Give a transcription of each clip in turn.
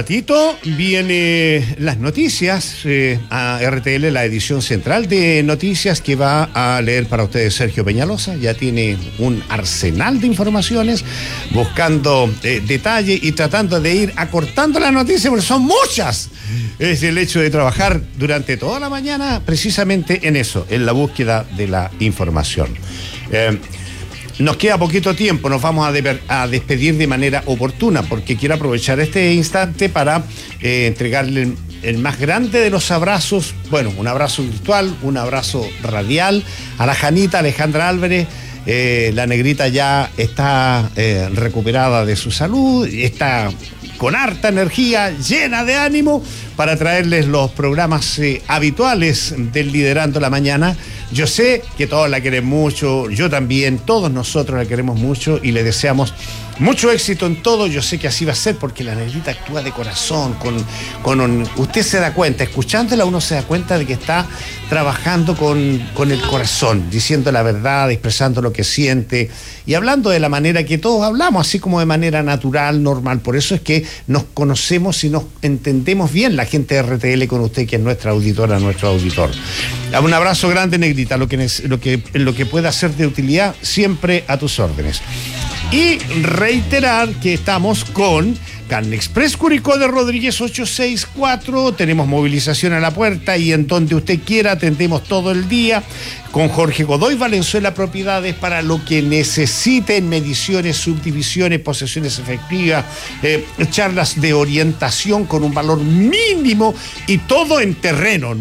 ratito viene las noticias a RTL, la edición central de noticias que va a leer para ustedes Sergio Peñalosa. Ya tiene un arsenal de informaciones, buscando detalle y tratando de ir acortando las noticias, porque son muchas. Es el hecho de trabajar durante toda la mañana precisamente en eso, en la búsqueda de la información. Nos queda poquito tiempo, nos vamos a despedir de manera oportuna, porque quiero aprovechar este instante para entregarle el más grande de los abrazos, bueno, un abrazo virtual, un abrazo radial a la Janita Alejandra Álvarez. La negrita ya está recuperada de su salud, está con harta energía, llena de ánimo para traerles los programas habituales del Liderando la Mañana. Yo sé que todos la quieren mucho, yo también, todos nosotros la queremos mucho y le deseamos mucho éxito en todo. Yo sé que así va a ser porque la negrita actúa de corazón, usted se da cuenta, escuchándola uno se da cuenta de que está trabajando con el corazón, diciendo la verdad, expresando lo que siente y hablando de la manera que todos hablamos, así como de manera natural, normal. Por eso es que nos conocemos y nos entendemos bien la gente de RTL con usted, que es nuestra auditora, nuestro auditor. Un abrazo grande, negrita, lo que pueda ser de utilidad, siempre a tus órdenes. Y reiterar que estamos con Carne Express Curicó de Rodríguez 864, tenemos movilización a la puerta y en donde usted quiera atendemos todo el día. Con Jorge Godoy Valenzuela Propiedades para lo que necesiten, mediciones, subdivisiones, posesiones efectivas, charlas de orientación con un valor mínimo y todo en terreno.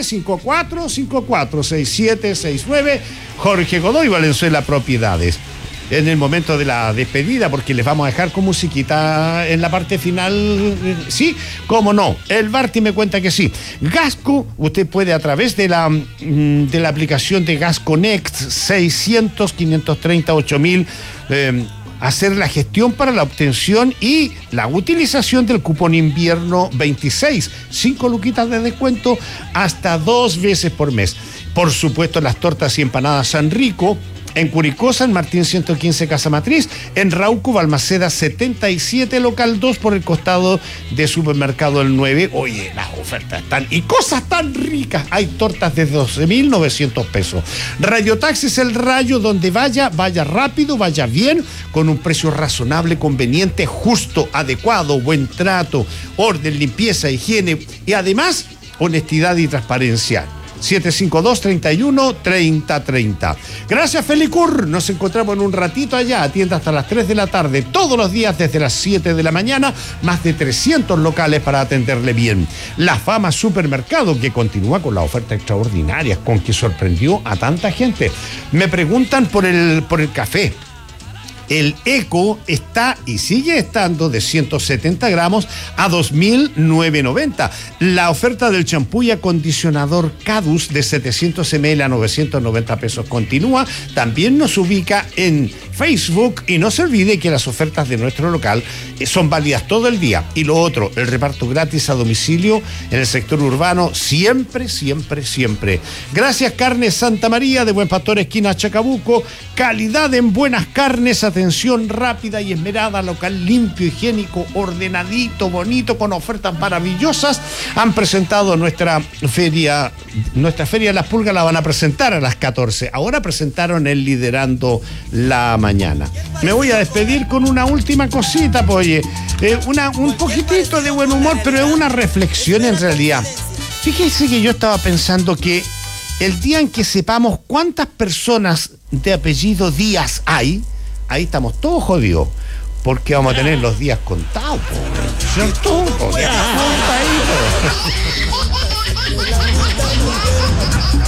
954-546769, Jorge Godoy Valenzuela Propiedades. En el momento de la despedida, porque les vamos a dejar con musiquita en la parte final. Sí, cómo no, el Barty me cuenta que sí. Gasco, usted puede a través de la aplicación de Gas Connect 600-530-8000 hacer la gestión para la obtención y la utilización del cupón invierno 26, 5 luquitas de descuento hasta 2 veces por mes. Por supuesto, las tortas y empanadas San Rico en Curicó, San Martín 115, Casa Matriz, en Rauco, Balmaceda 77, local 2, por el costado de Supermercado El 9. Oye, las ofertas están y cosas tan ricas. Hay tortas de 12.900 pesos. Radiotaxis El Rayo, donde vaya rápido, vaya bien, con un precio razonable, conveniente, justo, adecuado, buen trato, orden, limpieza, higiene y además honestidad y transparencia. 752-31-3030. Gracias, Felicur. Nos encontramos en un ratito allá. Atienda hasta las 3 de la tarde, todos los días desde las 7 de la mañana. Más de 300 locales para atenderle bien. La Fama Supermercado, que continúa con la oferta extraordinaria, con que sorprendió a tanta gente. Me preguntan por el café. El Eco está y sigue estando de 170 gramos a 2.990. La oferta del champú y acondicionador Cadus de 700 ml a 990 pesos continúa. También nos ubica en Facebook y no se olvide que las ofertas de nuestro local son válidas todo el día. Y lo otro, el reparto gratis a domicilio en el sector urbano, siempre, siempre, siempre. Gracias, Carnes Santa María de Buen Pastor, esquina Chacabuco. Calidad en buenas carnes, atención rápida y esmerada, local limpio, higiénico, ordenadito, bonito, con ofertas maravillosas. Han presentado nuestra feria de las pulgas, la van a presentar a las 14. Ahora presentaron el Liderando la Mañana. Me voy a despedir con una última cosita, pues, un poquitito de buen humor, pero es una reflexión en realidad. Fíjense que yo estaba pensando que el día en que sepamos cuántas personas de apellido Díaz hay, ahí estamos todos jodidos, porque vamos a tener los días contados, ¿cierto? Días contaditos.